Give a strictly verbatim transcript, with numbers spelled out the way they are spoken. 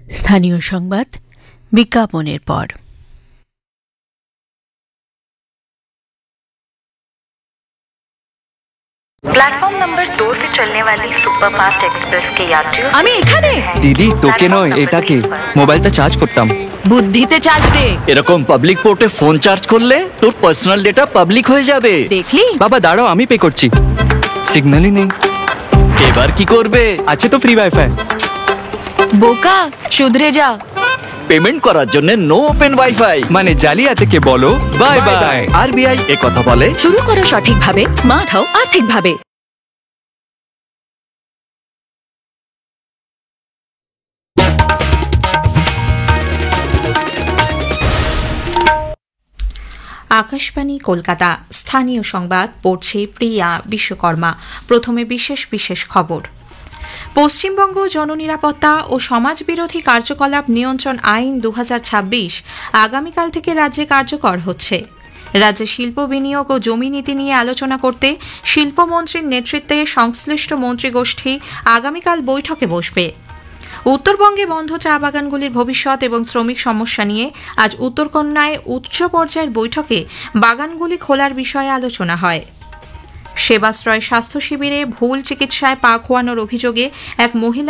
স্থানীয় সংবাদ বিজ্ঞাপনের পর। प्लेटफॉर्म नंबर दो से चलने वाली सुपरफास्ट एक्सप्रेस के यात्रियों আমি এখানে দিদি তোকে নয় এটাকে মোবাইলটা চার্জ করতাম। বুদ্ধিতে চার্জ দে। এরকম পাবলিক পোর্টে ফোন চার্জ করলে তোর পার্সোনাল ডেটা পাবলিক হয়ে যাবে। দেখলি? বাবা দাঁড়াও আমি পে করছি। সিগন্যালই নেই। এবার কি করবে? আছে তো ফ্রি ওয়াইফাই। বোকা শুধরে যা। পেমেন্ট করার জন্য নো ওপেন ওয়াইফাই মানে জালিয়াতিকে বলো বাই বাই। আরবিআই এ কথা বলে। শুরু করো সঠিকভাবে, স্মার্ট হও আর্থিকভাবে। আকাশবাণী কলকাতা, স্থানীয় সংবাদ পড়ছে প্রিয়া বিশ্বকর্মা। প্রথমে বিশেষ বিশেষ খবর। পশ্চিমবঙ্গ জননিরাপত্তা ও সমাজবিরোধী কার্যকলাপ নিয়ন্ত্রণ আইন দু হাজার ছাব্বিশ আগামীকাল থেকে রাজ্যে কার্যকর হচ্ছে। রাজ্যে শিল্প বিনিয়োগ ও জমি নীতি নিয়ে আলোচনা করতে শিল্পমন্ত্রীর নেতৃত্বে সংশ্লিষ্ট মন্ত্রীগোষ্ঠী আগামীকাল বৈঠকে বসবে। উত্তরবঙ্গে বন্ধ চা বাগানগুলির ভবিষ্যৎ এবং শ্রমিক সমস্যা নিয়ে আজ উত্তরকন্যায় উচ্চ পর্যায়ের বৈঠকে বাগানগুলি খোলার বিষয়ে আলোচনা হয়। সেবাশ্রয় স্বাস্থ্য শিবিরে ভুল চিকিৎসায় পা খোয়ানোর অভিযোগে এক মহিলা